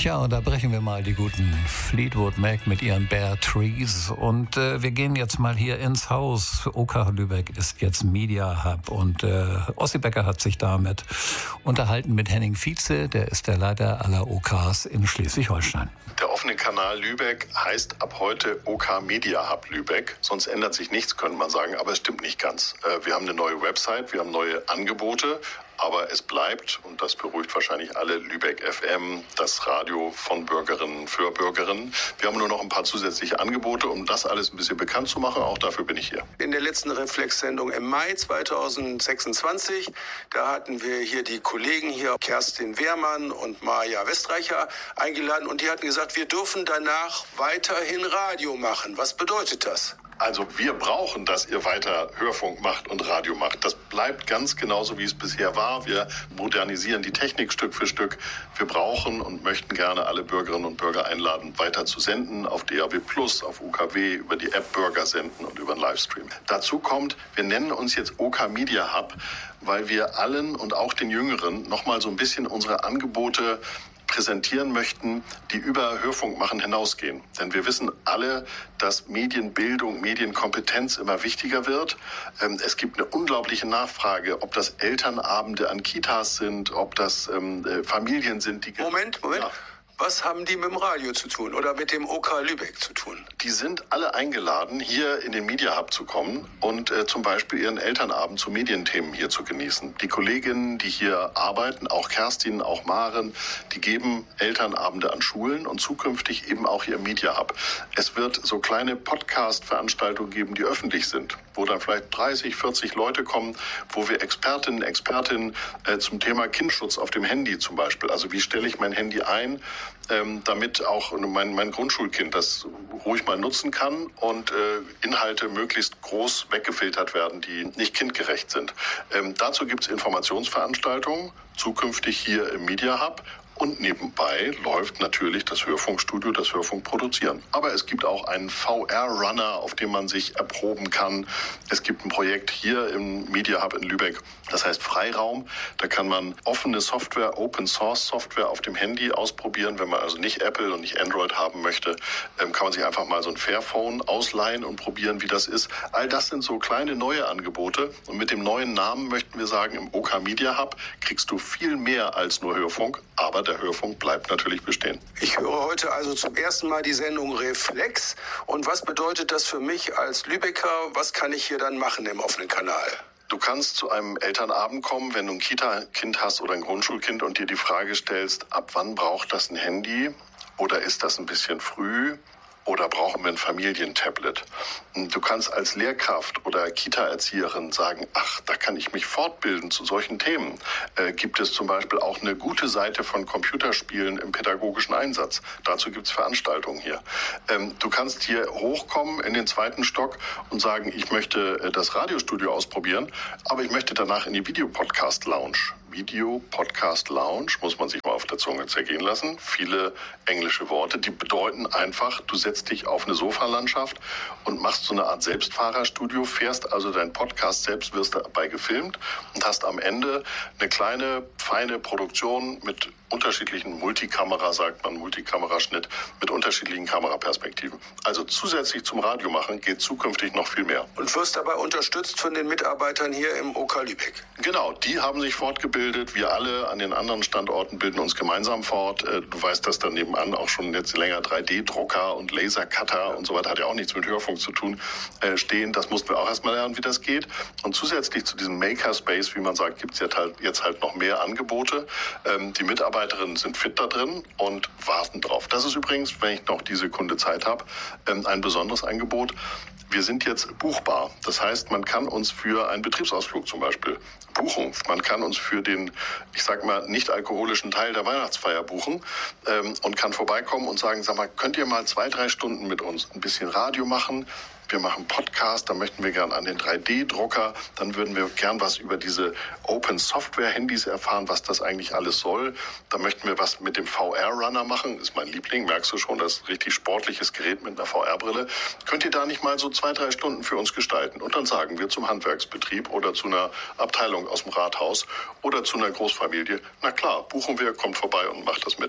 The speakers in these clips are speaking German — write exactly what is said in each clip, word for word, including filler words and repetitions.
Tja, unterbrechen wir mal die guten Fleetwood Mac mit ihren Bare Trees und äh, wir gehen jetzt mal hier ins Haus. O K Lübeck ist jetzt Media Hub und äh, Ossi Becker hat sich damit unterhalten mit Henning Vize, der ist der Leiter aller O Ks in Schleswig-Holstein. Der offene Kanal Lübeck heißt ab heute O K Media Hub Lübeck. Sonst ändert sich nichts, könnte man sagen, aber es stimmt nicht ganz. Wir haben eine neue Website, wir haben neue Angebote, aber es bleibt, und das beruhigt wahrscheinlich alle, Lübeck F M, das Radio von Bürgerinnen für Bürgerinnen. Wir haben nur noch ein paar zusätzliche Angebote, um das alles ein bisschen bekannt zu machen. Auch dafür bin ich hier. In der letzten Reflex-Sendung im Mai zweitausendsechsundzwanzig, da hatten wir hier die Kollegen hier, Kerstin Wehrmann und Maja Westreicher, eingeladen und die hatten gesagt, wir dürfen danach weiterhin Radio machen. Was bedeutet das? Also wir brauchen, dass ihr weiter Hörfunk macht und Radio macht. Das bleibt ganz genauso, wie es bisher war. Wir modernisieren die Technik Stück für Stück. Wir brauchen und möchten gerne alle Bürgerinnen und Bürger einladen, weiter zu senden auf D A B plus, auf U K W, über die App Bürger senden und über den Livestream. Dazu kommt, wir nennen uns jetzt O K Media Hub, weil wir allen und auch den Jüngeren nochmal so ein bisschen unsere Angebote präsentieren möchten, die über Hörfunk machen hinausgehen. Denn wir wissen alle, dass Medienbildung, Medienkompetenz immer wichtiger wird. Es gibt eine unglaubliche Nachfrage, ob das Elternabende an Kitas sind, ob das ähm, Familien sind, die... Moment, Moment. Ja. Was haben die mit dem Radio zu tun oder mit dem O K Lübeck zu tun? Die sind alle eingeladen, hier in den Media Hub zu kommen und äh, zum Beispiel ihren Elternabend zu Medienthemen hier zu genießen. Die Kolleginnen, die hier arbeiten, auch Kerstin, auch Maren, die geben Elternabende an Schulen und zukünftig eben auch hier im Media Hub. Es wird so kleine Podcast-Veranstaltungen geben, die öffentlich sind, wo dann vielleicht dreißig, vierzig Leute kommen, wo wir Expertinnen, Expertinnen äh, zum Thema Kindschutz auf dem Handy zum Beispiel, also wie stelle ich mein Handy ein, Ähm, damit auch mein, mein Grundschulkind das ruhig mal nutzen kann und äh, Inhalte möglichst groß weggefiltert werden, die nicht kindgerecht sind. Ähm, dazu gibt es Informationsveranstaltungen, zukünftig hier im Media Hub. Und nebenbei läuft natürlich das Hörfunkstudio, das Hörfunkproduzieren. Aber es gibt auch einen V R-Runner, auf dem man sich erproben kann. Es gibt ein Projekt hier im Media Hub in Lübeck, das heißt Freiraum. Da kann man offene Software, Open-Source-Software auf dem Handy ausprobieren. Wenn man also nicht Apple und nicht Android haben möchte, kann man sich einfach mal so ein Fairphone ausleihen und probieren, wie das ist. All das sind so kleine neue Angebote. Und mit dem neuen Namen möchten wir sagen, im O K Media Hub kriegst du viel mehr als nur Hörfunk, aber der Hörfunk bleibt natürlich bestehen. Ich höre heute also zum ersten Mal die Sendung Reflex. Und was bedeutet das für mich als Lübecker? Was kann ich hier dann machen im offenen Kanal? Du kannst zu einem Elternabend kommen, wenn du ein Kita-Kind hast oder ein Grundschulkind und dir die Frage stellst, ab wann braucht das ein Handy? Oder ist das ein bisschen früh? Oder brauchen wir ein Familientablet? Du kannst als Lehrkraft oder Kita-Erzieherin sagen, ach, da kann ich mich fortbilden zu solchen Themen. Äh, gibt es zum Beispiel auch eine gute Seite von Computerspielen im pädagogischen Einsatz. Dazu gibt es Veranstaltungen hier. Ähm, du kannst hier hochkommen in den zweiten Stock und sagen, ich möchte äh, das Radiostudio ausprobieren, aber ich möchte danach in die Videopodcast-Lounge. Video-Podcast-Lounge, muss man sich mal auf der Zunge zergehen lassen. Viele englische Worte, die bedeuten einfach, du setzt dich auf eine Sofalandschaft und machst so eine Art Selbstfahrerstudio, fährst also deinen Podcast selbst, wirst dabei gefilmt und hast am Ende eine kleine, feine Produktion mit unterschiedlichen Multikamera, sagt man, Multikameraschnitt, mit unterschiedlichen Kameraperspektiven. Also zusätzlich zum Radio machen geht zukünftig noch viel mehr. Und wirst dabei unterstützt von den Mitarbeitern hier im O K Lübeck? Genau, die haben sich fortgebildet. Wir alle an den anderen Standorten bilden uns gemeinsam fort. Du weißt, dass da nebenan auch schon jetzt länger drei D Drucker und Lasercutter und so weiter, hat ja auch nichts mit Hörfunk zu tun, stehen. Das mussten wir auch erstmal lernen, wie das geht. Und zusätzlich zu diesem Makerspace, wie man sagt, gibt es jetzt halt, jetzt halt noch mehr Angebote. Die Mitarbeiter sind fit da drin und warten drauf. Das ist übrigens, wenn ich noch die Sekunde Zeit habe, ein besonderes Angebot. Wir sind jetzt buchbar. Das heißt, man kann uns für einen Betriebsausflug zum Beispiel buchen. Man kann uns für den, ich sag mal, nicht alkoholischen Teil der Weihnachtsfeier buchen ähm, und kann vorbeikommen und sagen, sag mal, könnt ihr mal zwei, drei Stunden mit uns ein bisschen Radio machen? Wir machen Podcast, da möchten wir gern an den drei D Drucker, dann würden wir gern was über diese Open-Software-Handys erfahren, was das eigentlich alles soll. Da möchten wir was mit dem V R-Runner machen, ist mein Liebling, merkst du schon, das ist ein richtig sportliches Gerät mit einer V R-Brille. Könnt ihr da nicht mal so zwei, drei Stunden für uns gestalten? Und dann sagen wir zum Handwerksbetrieb oder zu einer Abteilung aus dem Rathaus oder zu einer Großfamilie, na klar, buchen wir, kommt vorbei und macht das mit.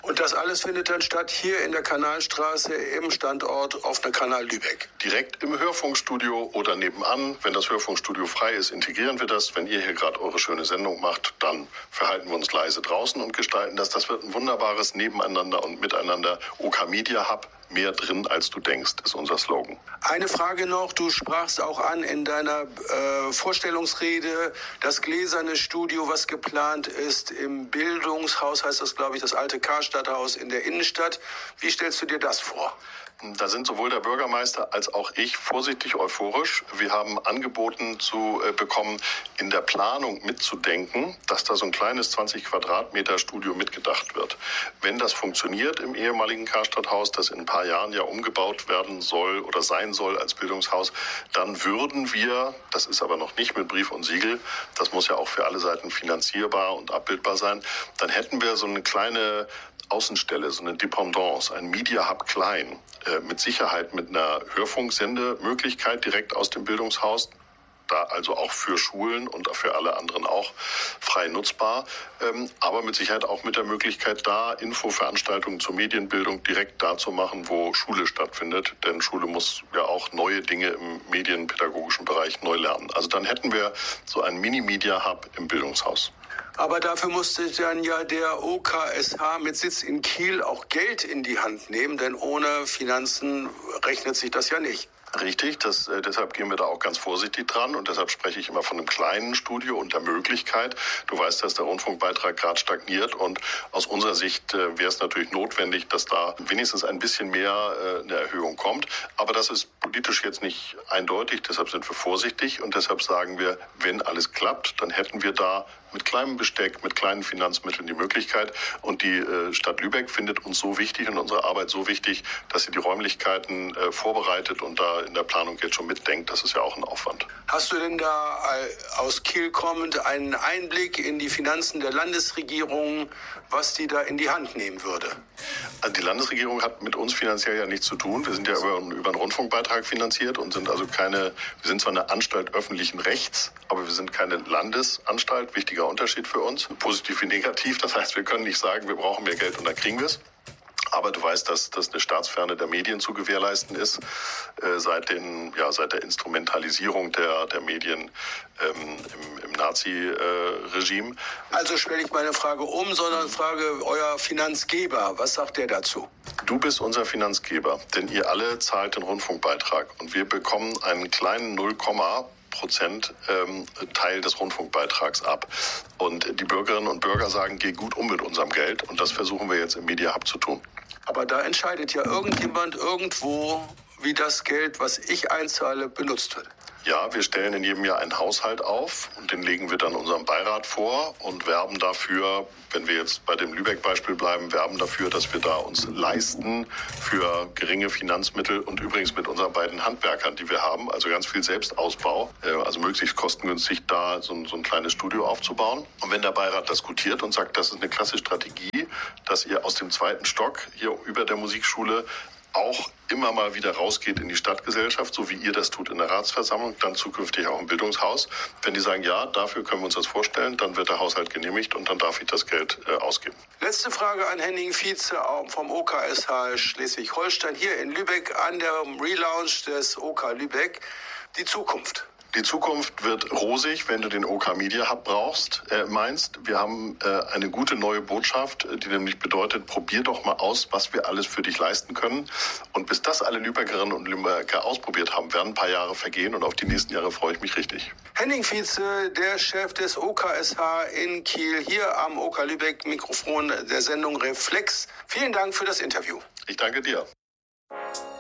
Und das alles findet dann statt hier in der Kanalstraße im Standort Offener Kanal Lübeck? Direkt im Hörfunkstudio oder nebenan. Wenn das Hörfunkstudio frei ist, integrieren wir das. Wenn ihr hier gerade eure schöne Sendung macht, dann verhalten wir uns leise draußen und gestalten das. Das wird ein wunderbares Nebeneinander und Miteinander. O K Media Hub. Mehr drin, als du denkst, ist unser Slogan. Eine Frage noch, du sprachst auch an in deiner äh, Vorstellungsrede das gläserne Studio, was geplant ist im Bildungshaus, heißt das, glaube ich, das alte Karstadthaus in der Innenstadt. Wie stellst du dir das vor? Da sind sowohl der Bürgermeister als auch ich vorsichtig euphorisch. Wir haben angeboten zu äh, bekommen, in der Planung mitzudenken, dass da so ein kleines zwanzig Quadratmeter Studio mitgedacht wird. Wenn das funktioniert im ehemaligen Karstadthaus, das in ein paar Jahren ja umgebaut werden soll oder sein soll als Bildungshaus, dann würden wir, das ist aber noch nicht mit Brief und Siegel, das muss ja auch für alle Seiten finanzierbar und abbildbar sein, dann hätten wir so eine kleine Außenstelle, so eine Dependance, ein Media Hub klein, äh, mit Sicherheit mit einer Hörfunksendemöglichkeit direkt aus dem Bildungshaus, da also auch für Schulen und für alle anderen auch frei nutzbar, ähm, aber mit Sicherheit auch mit der Möglichkeit da, Infoveranstaltungen zur Medienbildung direkt da zu machen, wo Schule stattfindet, denn Schule muss ja auch neue Dinge im medienpädagogischen Bereich neu lernen. Also dann hätten wir so einen Mini-Media-Hub im Bildungshaus. Aber dafür musste dann ja der O K S H mit Sitz in Kiel auch Geld in die Hand nehmen, denn ohne Finanzen rechnet sich das ja nicht. Richtig, das, äh, deshalb gehen wir da auch ganz vorsichtig dran und deshalb spreche ich immer von einem kleinen Studio und der Möglichkeit. Du weißt, dass der Rundfunkbeitrag gerade stagniert und aus unserer Sicht äh, wäre es natürlich notwendig, dass da wenigstens ein bisschen mehr äh, eine Erhöhung kommt. Aber das ist politisch jetzt nicht eindeutig, deshalb sind wir vorsichtig und deshalb sagen wir, wenn alles klappt, dann hätten wir da mit kleinem Besteck, mit kleinen Finanzmitteln die Möglichkeit. Und die äh, Stadt Lübeck findet uns so wichtig und unsere Arbeit so wichtig, dass sie die Räumlichkeiten äh, vorbereitet und da in der Planung jetzt schon mitdenkt. Das ist ja auch ein Aufwand. Hast du denn da äh, aus Kiel kommend einen Einblick in die Finanzen der Landesregierung, was die da in die Hand nehmen würde? Also die Landesregierung hat mit uns finanziell ja nichts zu tun. Wir sind ja über, über einen Rundfunkbeitrag finanziert und sind also keine, wir sind zwar eine Anstalt öffentlichen Rechts, aber wir sind keine Landesanstalt. Wichtiger Unterschied für uns, positiv wie negativ. Das heißt, wir können nicht sagen, wir brauchen mehr Geld und dann kriegen wir es. Aber du weißt, dass das eine Staatsferne der Medien zu gewährleisten ist, äh, seit, den, ja, seit der Instrumentalisierung der, der Medien ähm, im, im Nazi-Regime. Äh, also stelle ich meine Frage um, sondern frage euer Finanzgeber. Was sagt der dazu? Du bist unser Finanzgeber, denn ihr alle zahlt den Rundfunkbeitrag und wir bekommen einen kleinen null Komma Prozent ähm, Teil des Rundfunkbeitrags ab. Und die Bürgerinnen und Bürger sagen, geh gut um mit unserem Geld und das versuchen wir jetzt im Media Hub zu tun. Aber da entscheidet ja irgendjemand irgendwo, wie das Geld, was ich einzahle, benutzt wird. Ja, wir stellen in jedem Jahr einen Haushalt auf und den legen wir dann unserem Beirat vor und werben dafür, wenn wir jetzt bei dem Lübeck-Beispiel bleiben, werben dafür, dass wir da uns leisten für geringe Finanzmittel und übrigens mit unseren beiden Handwerkern, die wir haben, also ganz viel Selbstausbau, also möglichst kostengünstig da so ein, so ein kleines Studio aufzubauen. Und wenn der Beirat das gutiert und sagt, das ist eine klasse Strategie, dass ihr aus dem zweiten Stock hier über der Musikschule auch immer mal wieder rausgeht in die Stadtgesellschaft, so wie ihr das tut in der Ratsversammlung, dann zukünftig auch im Bildungshaus. Wenn die sagen, ja, dafür können wir uns das vorstellen, dann wird der Haushalt genehmigt und dann darf ich das Geld äh, ausgeben. Letzte Frage an Henning Vize vom O K S H Schleswig-Holstein hier in Lübeck an der Relaunch des O K Lübeck. Die Zukunft. Die Zukunft wird rosig, wenn du den O K Media Hub brauchst, äh, meinst. Wir haben äh, eine gute neue Botschaft, die nämlich bedeutet, probier doch mal aus, was wir alles für dich leisten können. Und bis das alle Lübeckerinnen und Lübecker ausprobiert haben, werden ein paar Jahre vergehen und auf die nächsten Jahre freue ich mich richtig. Henning Vize, der Chef des O K S H in Kiel, hier am O K Lübeck Mikrofon der Sendung Reflex. Vielen Dank für das Interview. Ich danke dir.